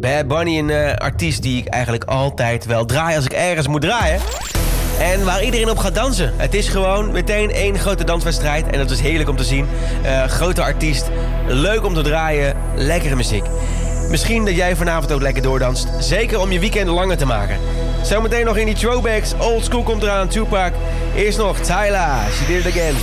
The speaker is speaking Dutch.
Bad Bunny, een artiest die ik eigenlijk altijd wel draai als ik ergens moet draaien. En waar iedereen op gaat dansen. Het is gewoon meteen één grote danswedstrijd. En dat is heerlijk om te zien. Grote artiest, leuk om te draaien, lekkere muziek. Misschien dat jij vanavond ook lekker doordanst. Zeker om je weekend langer te maken. Zometeen nog in die throwbacks. Old School komt eraan, Tupac. Eerst nog Tyla, She Did It Again.